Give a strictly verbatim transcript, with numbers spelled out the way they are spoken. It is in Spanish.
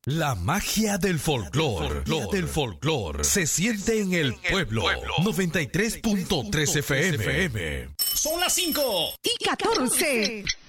La magia del folclor, del folclor, se siente en el pueblo. noventa y tres punto tres F M. Son las cinco y catorce.